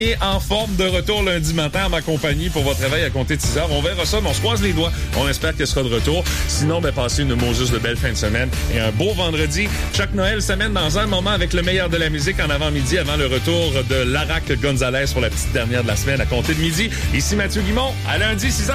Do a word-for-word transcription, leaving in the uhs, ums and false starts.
Et en forme de retour lundi matin à ma compagnie pour votre réveil à compter de six heures. On verra ça, mais on se croise les doigts. On espère qu'elle sera de retour. Sinon, ben, passez une Moses de belle fin de semaine et un beau vendredi. Chaque Noël s'amène dans un moment avec le meilleur de la musique en avant-midi avant le retour de Larac Gonzalez pour la petite dernière de la semaine à compter de midi. Ici Mathieu Guimont, à lundi six heures.